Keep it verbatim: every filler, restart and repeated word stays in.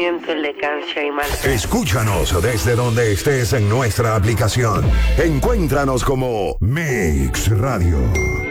miento le cancha y mal. Escúchanos desde donde estés en nuestra aplicación. Encuéntranos como Mix Radio.